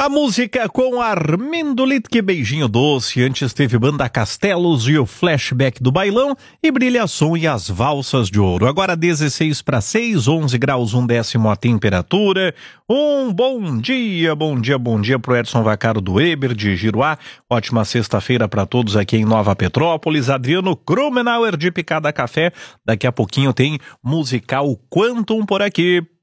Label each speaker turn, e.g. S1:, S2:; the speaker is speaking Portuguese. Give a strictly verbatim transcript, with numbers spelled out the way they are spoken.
S1: A música com Armindo Littke, Beijinho Doce. Antes teve Banda Castelos e o Flashback do Bailão e Brilhação e as Valsas de Ouro. Agora dezesseis para seis, onze graus, um décimo a temperatura. Um bom dia, bom dia, bom dia pro Edson Vacaro do Eber de Giruá. Ótima sexta-feira para todos aqui em Nova Petrópolis. Adriano Krumenauer de Picada Café. Daqui a pouquinho tem musical Quantum por aqui.